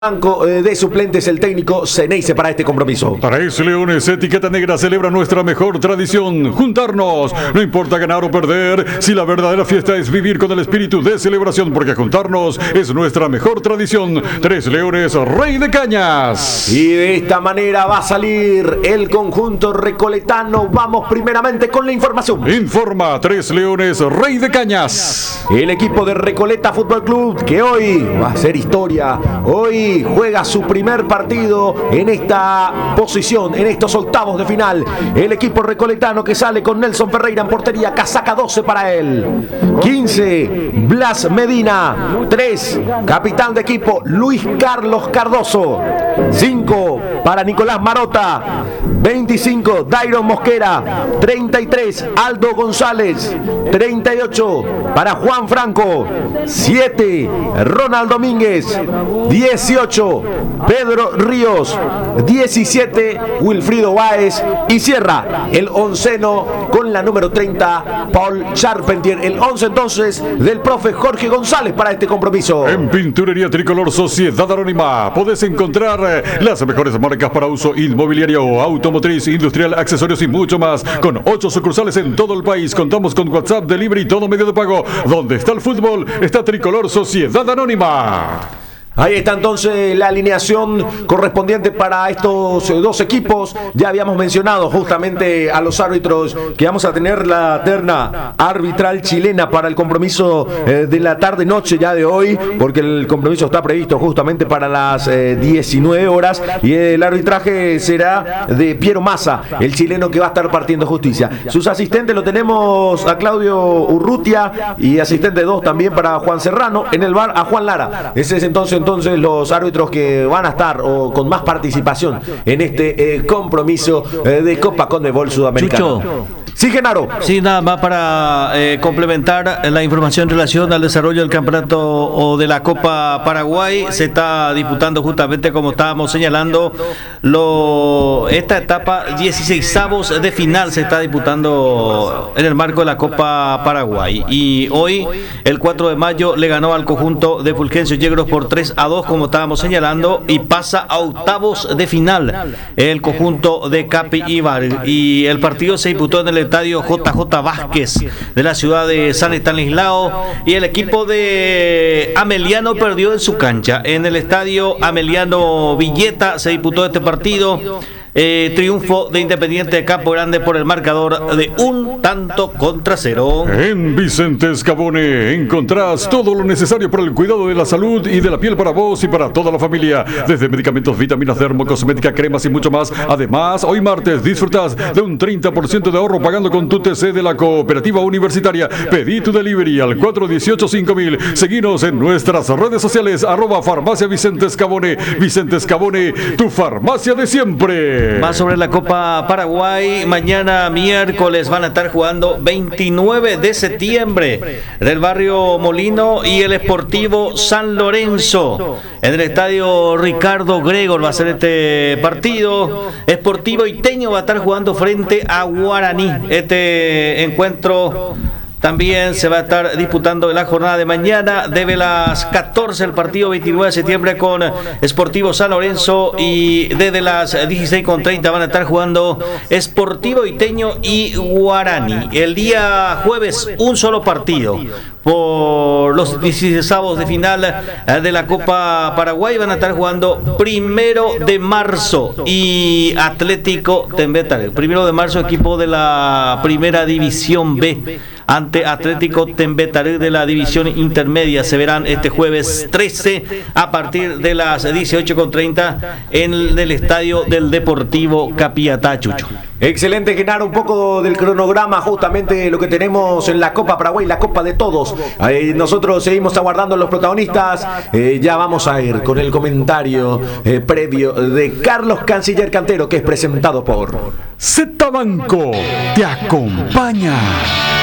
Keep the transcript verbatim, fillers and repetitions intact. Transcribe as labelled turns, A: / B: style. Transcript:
A: Banco de suplentes el técnico Ceneice para este compromiso.
B: Tres Leones, etiqueta negra, celebra nuestra mejor tradición, juntarnos. No importa ganar o perder, si la verdadera fiesta es vivir con el espíritu de celebración, porque juntarnos es nuestra mejor tradición. Tres Leones, Rey de Cañas.
A: Y de esta manera va a salir el conjunto recoletano. Vamos primeramente con la información.
B: Informa Tres Leones, Rey de Cañas.
A: El equipo de Recoleta Fútbol Club, que hoy va a ser historia, hoy juega su primer partido en esta posición, en estos octavos de final. El equipo recoletano que sale con Nelson Ferreira en portería, casaca doce para él. quince, Blas Medina. tres, capitán de equipo, Luis Carlos Cardoso. cinco, para Nicolás Marota. veinticinco, Dairon Mosquera. treinta y tres, Aldo González. treinta y ocho, para Juan Franco. siete, Ronald Domínguez. dieciocho, Pedro Ríos. diecisiete, Wilfrido Báez. Y cierra el onceno con la número treinta, Paul Charpentier. El once entonces del profe Jorge González para este compromiso.
B: En Pinturería Tricolor Sociedad Anónima podés encontrar las mejores marcas para uso inmobiliario, automotriz, industrial, accesorios y mucho más. Con ocho sucursales en todo el país. Contamos con WhatsApp, delivery y todo medio de pago. Donde está el fútbol, está Tricolor Sociedad Anónima.
A: Ahí está entonces la alineación correspondiente para estos dos equipos. Ya habíamos mencionado justamente a los árbitros que vamos a tener la terna arbitral chilena para el compromiso eh, de la tarde-noche ya de hoy, porque el compromiso está previsto justamente para las eh, diecinueve horas y el arbitraje será de Piero Massa, el chileno que va a estar partiendo justicia. Sus asistentes lo tenemos a Claudio Urrutia y asistente dos también para Juan Serrano. En el bar a Juan Lara. Ese es entonces entonces los árbitros que van a estar o con más participación en este eh, compromiso eh, de Copa Conmebol Sudamericana.
C: Chucho.
A: Sí, Genaro.
C: Sí, nada más para eh, complementar la información en relación al desarrollo del campeonato o de la Copa Paraguay. Se está disputando justamente, como estábamos señalando, lo, esta etapa dieciseisavos de final se está disputando en el marco de la Copa Paraguay. Y hoy, el cuatro de mayo, le ganó al conjunto de Fulgencio Yegros por tres a dos, como estábamos señalando, y pasa a octavos de final el conjunto de Capi Ibar. Y el partido se disputó en el estadio J J Vázquez de la ciudad de San Estanislao, y el equipo de Ameliano perdió en su cancha. En el estadio Ameliano Villeta se disputó este partido. Eh, triunfo de Independiente de Campo Grande por el marcador de un tanto contra cero.
B: En Vicente Escabone encontrás todo lo necesario para el cuidado de la salud y de la piel para vos y para toda la familia. Desde medicamentos, vitaminas, dermocosmética, cremas y mucho más. Además, hoy martes disfrutás de un treinta por ciento de ahorro pagando con tu T C de la Cooperativa Universitaria. Pedí tu delivery al cuatro uno ocho cinco mil. Seguinos en nuestras redes sociales, arroba farmacia Vicente Escabone. Vicente Escabone, tu farmacia de siempre.
C: Más sobre la Copa Paraguay. Mañana miércoles van a estar jugando veintinueve de septiembre del barrio Molino y el Sportivo San Lorenzo. En el estadio Ricardo Gregor va a ser este partido. Sportivo Iteño va a estar jugando frente a Guaraní. Este encuentro también se va a estar disputando en la jornada de mañana. Debe las catorce el partido, veintinueve de septiembre, con Sportivo San Lorenzo, y desde las dieciséis con treinta van a estar jugando Sportivo Iteño y Guaraní. El día jueves un solo partido por los dieciseisavos de final de la Copa Paraguay. Van a estar jugando Primero de Marzo y Atlético Tembetaré. Primero de Marzo, equipo de la Primera División B, ante Atlético Tembetaré de la división intermedia. Se verán este jueves trece a partir de las dieciocho con treinta en el estadio del Deportivo Capiatá, Chucho.
A: Excelente, Genaro, un poco del cronograma, justamente lo que tenemos en la Copa Paraguay, la Copa de Todos. Eh, nosotros seguimos aguardando a los protagonistas. Eh, ya vamos a ir con el comentario eh, previo de Carlos Canciller Cantero, que es presentado por
B: Z Banco te acompaña.